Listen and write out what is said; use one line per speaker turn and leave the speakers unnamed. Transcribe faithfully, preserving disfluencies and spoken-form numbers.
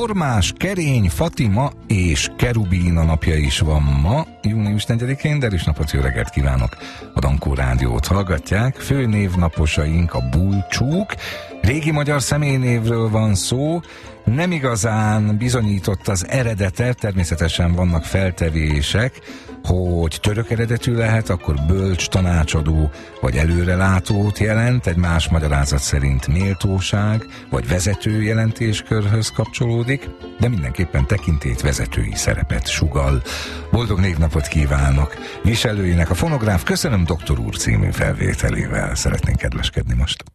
Formás, Kerény, Fatima és Kerubina napja is van ma, június negyedikén, de is napot, jó reggelt kívánok! A Dankó Rádiót hallgatják, fő névnaposaink a Bulcsúk, régi magyar személynévről van szó, nem igazán bizonyított az eredete, természetesen vannak feltevések, hogy török eredetű lehet, akkor bölcs, tanácsadó vagy előrelátót jelent, egy más magyarázat szerint méltóság vagy vezető jelentéskörhöz kapcsolódik, de mindenképpen tekintét vezetői szerepet sugall. Boldog névnapot kívánok! Viselőjének a fonográf Köszönöm doktor úr című felvételével szeretnénk kedveskedni most.